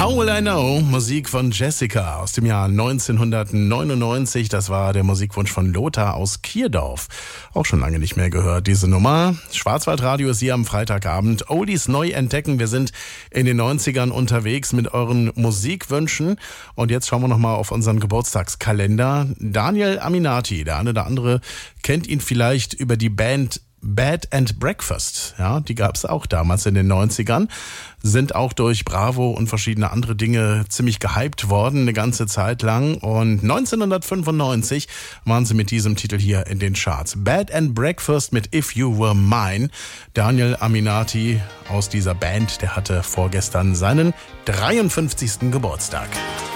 How Will I Know? Musik von Jessica aus dem Jahr 1999. Das war der Musikwunsch von Lothar aus Kierdorf. Auch schon lange nicht mehr gehört, diese Nummer. Schwarzwaldradio ist hier am Freitagabend. Oldies neu entdecken. Wir sind in den 90ern unterwegs mit euren Musikwünschen. Und jetzt schauen wir nochmal auf unseren Geburtstagskalender. Daniel Aminati, der eine oder andere kennt ihn vielleicht über die Band Bed and Breakfast, ja, die gab es auch damals in den 90ern, sind auch durch Bravo und verschiedene andere Dinge ziemlich gehypt worden, eine ganze Zeit lang. Und 1995 waren sie mit diesem Titel hier in den Charts. Bed and Breakfast mit If You Were Mine. Daniel Aminati aus dieser Band, der hatte vorgestern seinen 53. Geburtstag.